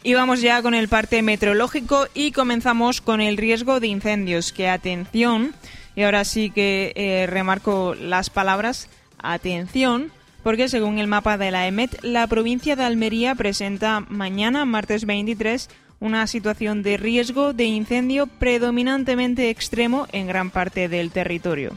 Y vamos ya con el parte meteorológico y comenzamos con el riesgo de incendios. Que atención, y ahora sí que remarco las palabras, atención, porque según el mapa de la EMET, la provincia de Almería presenta mañana, martes 23, una situación de riesgo de incendio predominantemente extremo en gran parte del territorio.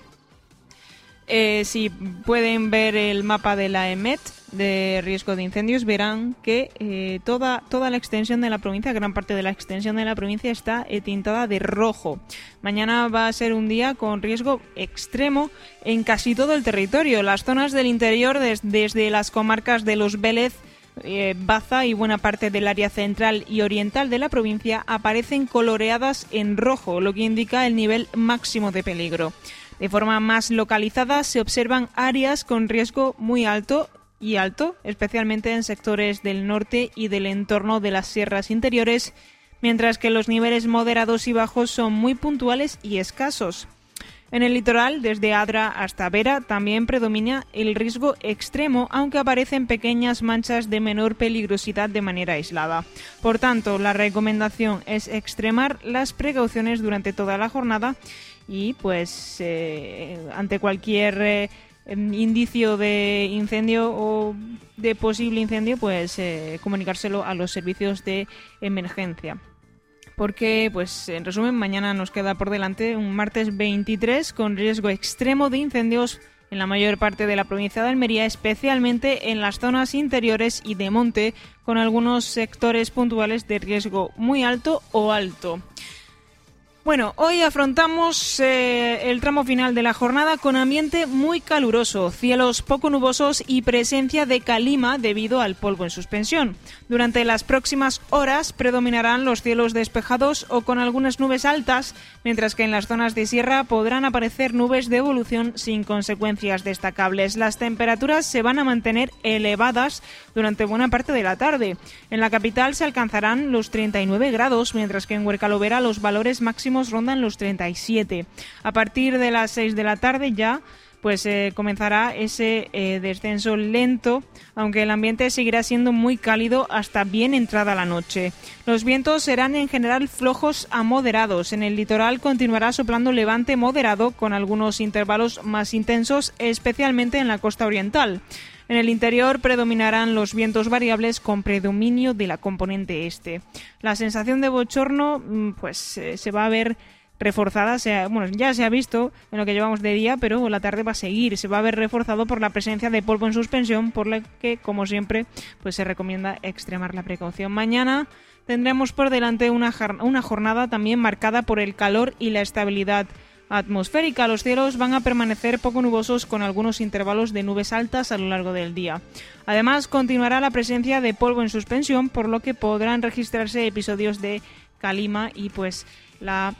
Si pueden ver el mapa de la EMET de riesgo de incendios, verán que toda la extensión de la provincia, gran parte de la extensión de la provincia está tintada de rojo. Mañana va a ser un día con riesgo extremo en casi todo el territorio. Las zonas del interior, desde las comarcas de Los Vélez, Baza y buena parte del área central y oriental de la provincia aparecen coloreadas en rojo, lo que indica el nivel máximo de peligro. De forma más localizada se observan áreas con riesgo muy alto, especialmente en sectores del norte y del entorno de las sierras interiores, mientras que los niveles moderados y bajos son muy puntuales y escasos. En el litoral, desde Adra hasta Vera, también predomina el riesgo extremo, aunque aparecen pequeñas manchas de menor peligrosidad de manera aislada. Por tanto, la recomendación es extremar las precauciones durante toda la jornada y, pues, ante cualquier indicio de incendio o de posible incendio, pues comunicárselo a los servicios de emergencia. Porque, pues, en resumen, mañana nos queda por delante un martes 23 con riesgo extremo de incendios en la mayor parte de la provincia de Almería, especialmente en las zonas interiores y de monte, con algunos sectores puntuales de riesgo muy alto o alto. Bueno, hoy afrontamos el tramo final de la jornada con ambiente muy caluroso, cielos poco nubosos y presencia de calima debido al polvo en suspensión. Durante las próximas horas predominarán los cielos despejados o con algunas nubes altas, mientras que en las zonas de sierra podrán aparecer nubes de evolución sin consecuencias destacables. Las temperaturas se van a mantener elevadas durante buena parte de la tarde. En la capital se alcanzarán los 39 grados, mientras que en Huerca-Lovera los valores máximos rondan los 37. A partir de las 6 de la tarde ya comenzará ese descenso lento, aunque el ambiente seguirá siendo muy cálido hasta bien entrada la noche. Los vientos serán en general flojos a moderados. En el litoral continuará soplando levante moderado con algunos intervalos más intensos, especialmente en la costa oriental. En el interior predominarán los vientos variables con predominio de la componente este. La sensación de bochorno se va a ver reforzada, ya se ha visto en lo que llevamos de día, pero la tarde va a seguir. Se va a ver reforzado por la presencia de polvo en suspensión, por lo que, como siempre, pues se recomienda extremar la precaución. Mañana tendremos por delante una jornada también marcada por el calor y la estabilidad atmosférica. Los cielos van a permanecer poco nubosos con algunos intervalos de nubes altas a lo largo del día. Además, continuará la presencia de polvo en suspensión, por lo que podrán registrarse episodios de calima y pues la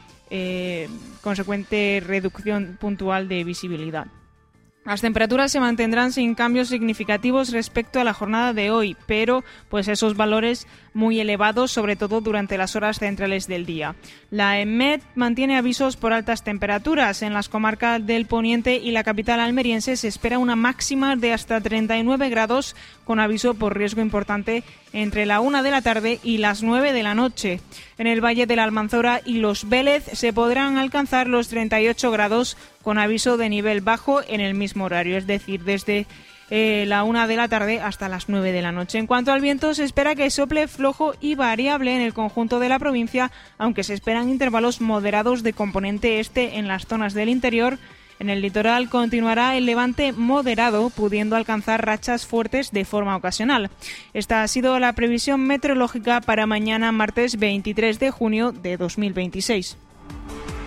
consecuente reducción puntual de visibilidad. Las temperaturas se mantendrán sin cambios significativos respecto a la jornada de hoy, pero pues esos valores muy elevados, sobre todo durante las horas centrales del día. La EMET mantiene avisos por altas temperaturas. En las comarcas del Poniente y la capital almeriense se espera una máxima de hasta 39 grados, con aviso por riesgo importante entre la 1 de la tarde y las 9 de la noche. En el Valle de la Almanzora y Los Vélez se podrán alcanzar los 38 grados con aviso de nivel bajo en el mismo horario, es decir, desde la 1 de la tarde hasta las 9 de la noche. En cuanto al viento, se espera que sople flojo y variable en el conjunto de la provincia, aunque se esperan intervalos moderados de componente este en las zonas del interior. En el litoral continuará el levante moderado, pudiendo alcanzar rachas fuertes de forma ocasional. Esta ha sido la previsión meteorológica para mañana, martes 23 de junio de 2026.